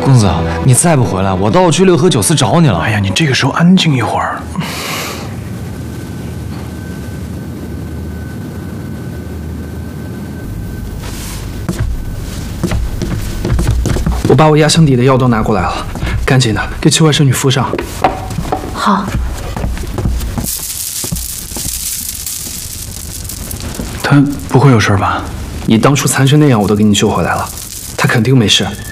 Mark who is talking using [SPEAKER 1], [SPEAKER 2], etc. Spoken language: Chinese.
[SPEAKER 1] 公子，你再不回来，我倒要去六合酒肆找你了。
[SPEAKER 2] 哎呀，你这个时候安静一会儿。我把我压箱底的药都拿过来了，赶紧的给邱外甥女敷上。
[SPEAKER 3] 好。
[SPEAKER 2] 她不会有事吧？
[SPEAKER 4] 你当初残成那样，我都给你救回来了，她肯定没事。